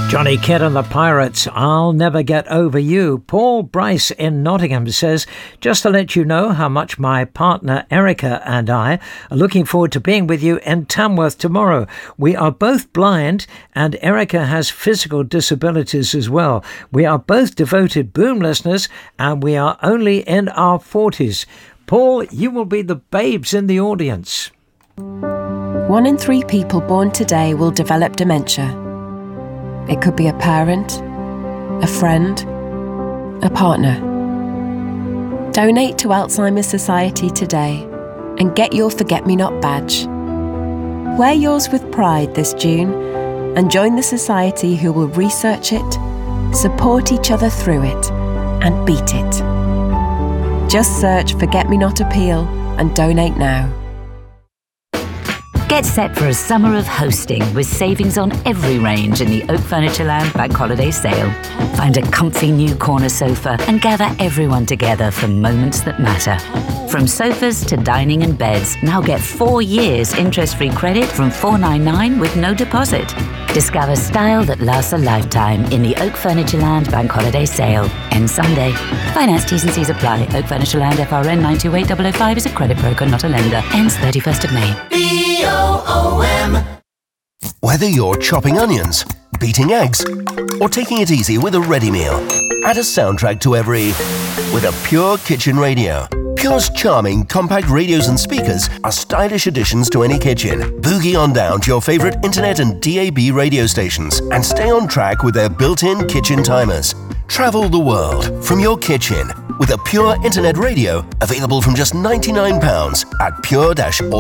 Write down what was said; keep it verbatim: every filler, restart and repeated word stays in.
Johnny Kidd and the Pirates, I'll Never Get Over You. Paul Bryce in Nottingham says, just to let you know how much my partner Erica and I are looking forward to being with you in Tamworth tomorrow. We are both blind and Erica has physical disabilities as well. We are both devoted Boom listeners and we are only in our forties. Paul, you will be the babes in the audience. One in three people born today will develop dementia. It could be a parent, a friend, a partner. Donate to Alzheimer's Society today and get your Forget-Me-Not badge. Wear yours with pride this June and join the society who will research it, support each other through it, and beat it. Just search Forget-Me-Not Appeal and donate now. Get set for a summer of hosting with savings on every range in the Oak Furnitureland Bank Holiday Sale. Find a comfy new corner sofa and gather everyone together for moments that matter. From sofas to dining and beds, now get four years interest-free credit from four ninety-nine with no deposit. Discover style that lasts a lifetime in the Oak Furnitureland Bank Holiday Sale. Ends Sunday. Finance T's and C's apply. Oak Furnitureland F R N nine two eight zero zero five is a credit broker, not a lender. Ends thirty-first of May. B O O M. Whether you're chopping onions, beating eggs, or taking it easy with a ready meal, add a soundtrack to every with a Pure Kitchen Radio. Pure's charming compact radios and speakers are stylish additions to any kitchen. Boogie on down to your favourite internet and D A B radio stations and stay on track with their built-in kitchen timers. Travel the world from your kitchen with a Pure Internet Radio available from just ninety-nine pounds at pure dash